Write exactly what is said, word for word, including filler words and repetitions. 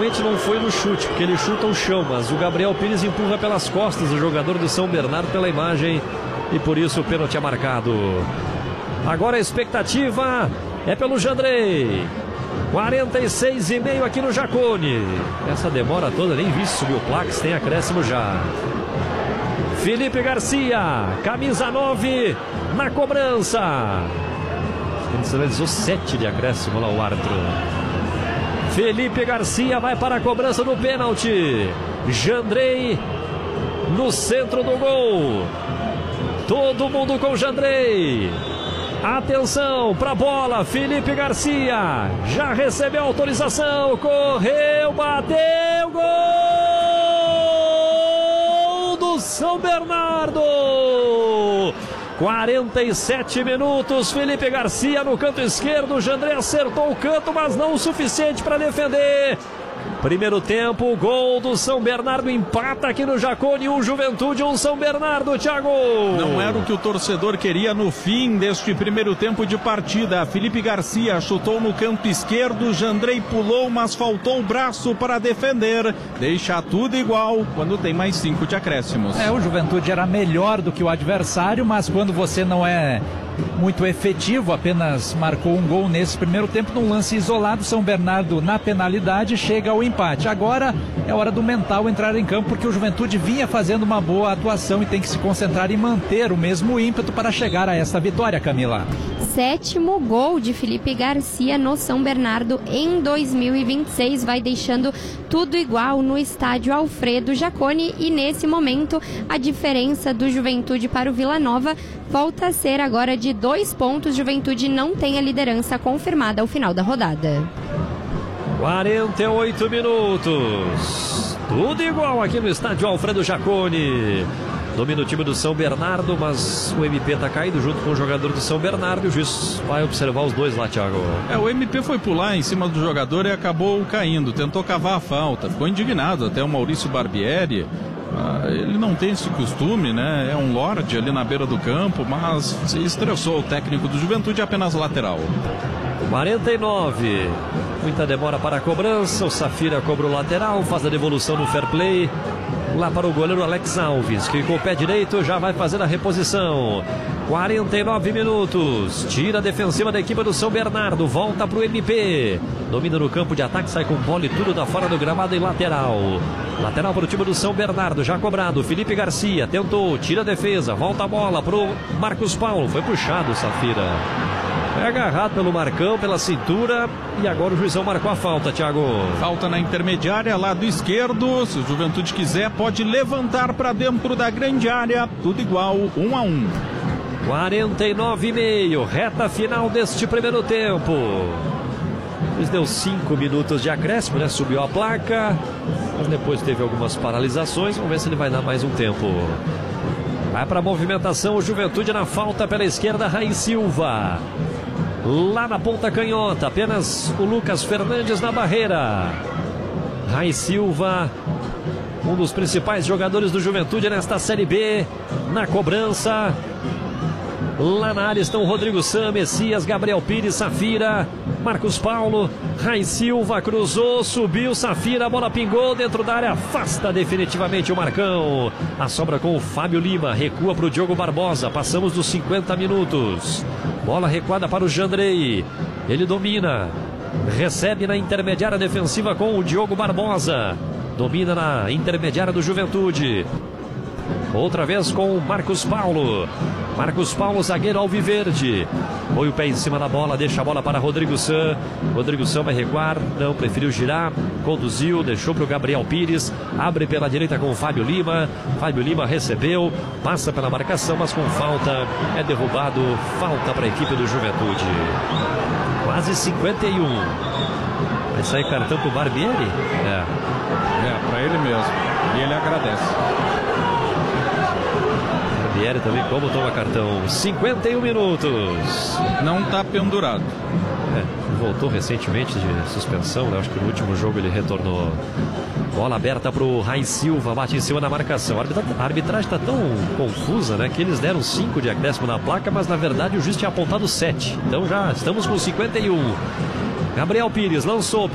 realmente não foi no chute, porque ele chuta o chão, mas o Gabriel Pires empurra pelas costas o jogador do São Bernardo pela imagem e por isso o pênalti é marcado. Agora a expectativa é pelo Jandrei. quarenta e seis e meio aqui no Jacone. Essa demora toda, nem vi se subiu o plaques, tem acréscimo já. Felipe Garcia, camisa nove, na cobrança. Ele sinalizou sete de acréscimo lá o árbitro. Felipe Garcia vai para a cobrança do pênalti. Jandrei no centro do gol. Todo mundo com Jandrei. Atenção para a bola, Felipe Garcia já recebeu autorização, correu, bateu, gol do São Bernardo. quarenta e sete minutos, Felipe Garcia no canto esquerdo, Jandrei acertou o canto, mas não o suficiente para defender. Primeiro tempo, gol do São Bernardo, empata aqui no Jacone, um Juventude, um São Bernardo, Thiago. Não era o que o torcedor queria no fim deste primeiro tempo de partida. Felipe Garcia chutou no canto esquerdo, Jandrei pulou, mas faltou o braço para defender. Deixa tudo igual quando tem mais cinco de acréscimos. É, o Juventude era melhor do que o adversário, mas quando você não é muito efetivo, apenas marcou um gol nesse primeiro tempo, num lance isolado, São Bernardo na penalidade chega ao empate. Agora é hora do mental entrar em campo, porque o Juventude vinha fazendo uma boa atuação e tem que se concentrar em manter o mesmo ímpeto para chegar a essa vitória, Camila. Sétimo gol de Felipe Garcia no São Bernardo em dois mil e vinte e seis, vai deixando tudo igual no estádio Alfredo Jacone, e nesse momento a diferença do Juventude para o Vila Nova volta a ser agora de dois pontos. Juventude não tem a liderança confirmada ao final da rodada. quarenta e oito minutos, tudo igual aqui no estádio Alfredo Jacone. Domina o time do São Bernardo, mas o M P está caído junto com o jogador do São Bernardo e o juiz vai observar os dois lá, Thiago. É, o M P foi pular em cima do jogador e acabou caindo, tentou cavar a falta, ficou indignado até o Maurício Barbieri. Ah, ele não tem esse costume, né? É um lorde ali na beira do campo, mas se estressou o técnico do Juventude, apenas lateral. quarenta e nove, muita demora para a cobrança, o Safira cobra o lateral, faz a devolução no fair play, lá para o goleiro Alex Alves, que com o pé direito já vai fazer a reposição. quarenta e nove minutos, tira a defensiva da equipe do São Bernardo, volta para o M P, domina no campo de ataque, sai com bola e tudo da fora do gramado e lateral. Lateral para o time do São Bernardo, já cobrado, Felipe Garcia tentou, tira a defesa, volta a bola para o Marcos Paulo, foi puxado o Safira. É agarrado pelo Marcão, pela cintura, e agora o juizão marcou a falta, Thiago. Falta na intermediária, lado esquerdo. Se o Juventude quiser, pode levantar para dentro da grande área. Tudo igual, um a um. quarenta e nove e meio, reta final deste primeiro tempo. Eles deu cinco minutos de acréscimo, né? Subiu a placa, mas depois teve algumas paralisações. Vamos ver se ele vai dar mais um tempo. Vai para a movimentação o Juventude na falta pela esquerda, Raiz Silva. Lá na ponta canhota, apenas o Lucas Fernandes na barreira. Raiz Silva, um dos principais jogadores do Juventude nesta Série B, na cobrança. Lá na área estão Rodrigo Sam, Messias, Gabriel Pires, Safira, Marcos Paulo, Raiz Silva, cruzou, subiu, Safira, a bola pingou dentro da área, afasta definitivamente o Marcão. A sobra com o Fábio Lima, recua para o Diogo Barbosa, passamos dos cinquenta minutos. Bola recuada para o Jandrei, ele domina, recebe na intermediária defensiva com o Diogo Barbosa, domina na intermediária do Juventude. Outra vez com o Marcos Paulo. Marcos Paulo, zagueiro alviverde. Põe o pé em cima da bola, deixa a bola para Rodrigo Sam. Rodrigo Sam vai recuar, não, preferiu girar. Conduziu, deixou para o Gabriel Pires. Abre pela direita com o Fábio Lima. Fábio Lima recebeu, passa pela marcação, mas com falta. É derrubado, falta para a equipe do Juventude. Quase cinquenta e um. Vai sair cartão para o Barbieri? É, é para ele mesmo. E ele agradece. Barbieri também, como toma cartão. cinquenta e um minutos. Não está pendurado. É, voltou recentemente de suspensão, né? Acho que no último jogo ele retornou. Bola aberta para o Raiz Silva, bate em cima da marcação. A arbitragem está tão confusa, né? Que eles deram cinco de acréscimo na placa, mas na verdade o juiz tinha apontado sete. Então já estamos com cinquenta e um. Gabriel Pires lançou.